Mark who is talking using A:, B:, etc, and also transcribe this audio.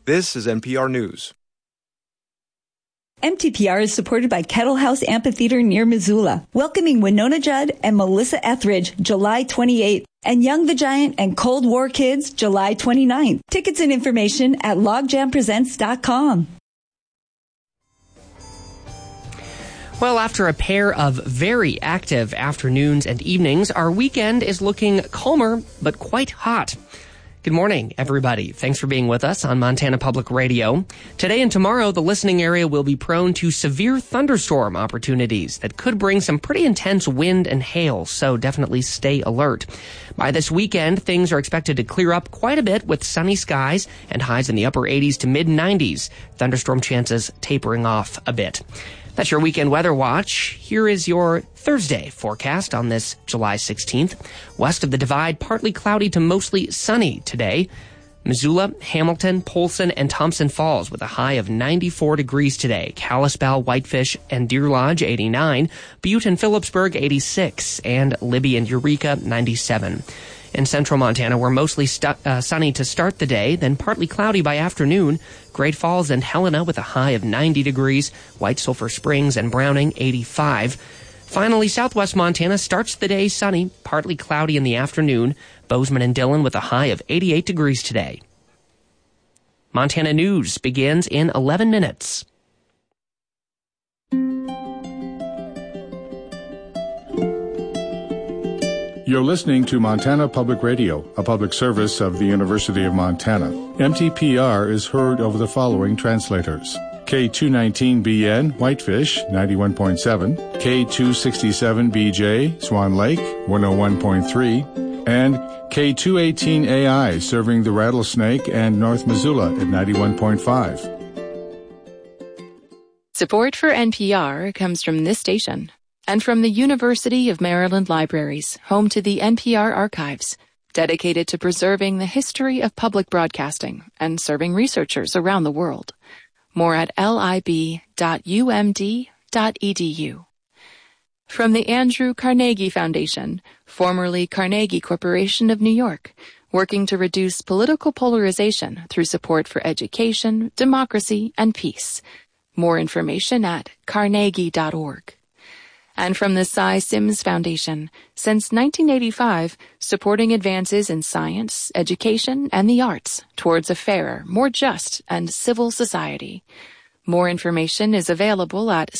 A: This is NPR News.
B: MTPR is supported by Kettle House Amphitheater near Missoula, welcoming Winona Judd and Melissa Etheridge July 28th, and Young the Giant and Cold War Kids July 29th. Tickets and information at logjampresents.com.
C: Well, after a pair of very active afternoons and evenings, our weekend is looking calmer but quite hot. Good morning, everybody. Thanks for being with us on Montana Public Radio. Today and tomorrow, the listening area will be prone to severe thunderstorm opportunities that could bring some pretty intense wind and hail, so definitely stay alert. By this weekend, things are expected to clear up quite a bit with sunny skies and highs in the upper 80s to mid-90s. Thunderstorm chances tapering off a bit. That's your weekend weather watch. Here is your Thursday forecast on this July 16th. West of the Divide, partly cloudy to mostly sunny today. Missoula, Hamilton, Polson, and Thompson Falls with a high of 94 degrees today. Kalispell, Whitefish, and Deer Lodge, 89. Butte and Phillipsburg, 86. And Libby and Eureka, 97. In central Montana, we're mostly sunny to start the day, then partly cloudy by afternoon. Great Falls and Helena with a high of 90 degrees. White Sulphur Springs and Browning, 85. Finally, southwest Montana starts the day sunny, partly cloudy in the afternoon. Bozeman and Dillon with a high of 88 degrees today. Montana News begins in 11 minutes.
D: You're listening to Montana Public Radio, a public service of the University of Montana. MTPR is heard over the following translators. K219BN, Whitefish, 91.7, K267BJ, Swan Lake, 101.3, and K218AI, serving the Rattlesnake and North Missoula at 91.5.
E: Support for NPR comes from this station and from the University of Maryland Libraries, home to the NPR Archives, dedicated to preserving the history of public broadcasting and serving researchers around the world. More at lib.umd.edu. From the Andrew Carnegie Foundation, formerly Carnegie Corporation of New York, working to reduce political polarization through support for education, democracy, and peace. More information at carnegie.org. And from the Cy Sims Foundation, since 1985, supporting advances in science, education, and the arts towards a fairer, more just, and civil society. More information is available at